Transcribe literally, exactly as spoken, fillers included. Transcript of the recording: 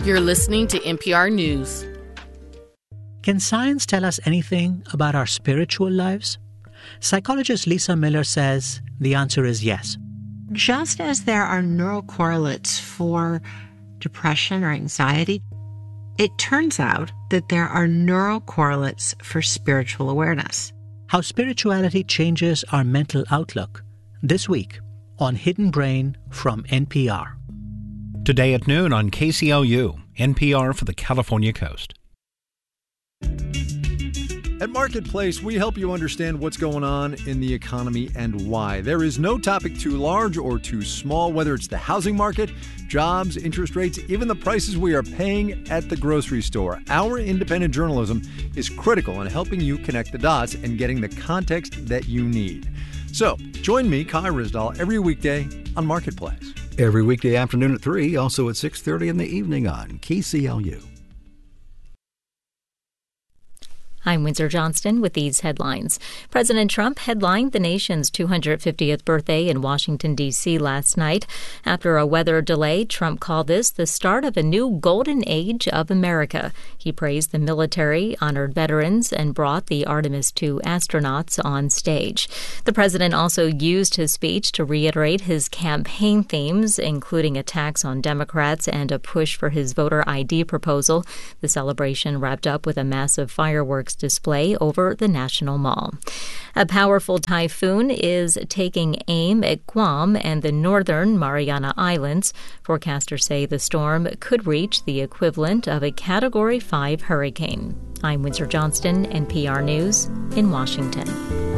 You're listening to N P R News. Can science tell us anything about our spiritual lives? Psychologist Lisa Miller says the answer is yes. Just as there are neural correlates for depression or anxiety, it turns out that there are neural correlates for spiritual awareness. How spirituality changes our mental outlook. This week on Hidden Brain from N P R. Today at noon on K C L U, N P R for the California Coast. At Marketplace, we help you understand what's going on in the economy and why. There is no topic too large or too small, whether it's the housing market, jobs, interest rates, even the prices we are paying at the grocery store. Our independent journalism is critical in helping you connect the dots and getting the context that you need. So, join me, Kai Ryssdal, every weekday on Marketplace. Every weekday afternoon at three, also at six thirty in the evening on K C L U. I'm Windsor Johnston with these headlines. President Trump headlined the nation's two hundred fiftieth birthday in Washington, D C last night. After a weather delay, Trump called this the start of a new golden age of America. He praised the military, honored veterans, and brought the Artemis two astronauts on stage. The president also used his speech to reiterate his campaign themes, including attacks on Democrats and a push for his voter I D proposal. The celebration wrapped up with a massive fireworks display over the National Mall. A powerful typhoon is taking aim at Guam and the northern Mariana Islands. Forecasters say the storm could reach the equivalent of a Category five hurricane. I'm Windsor Johnston, N P R News in Washington.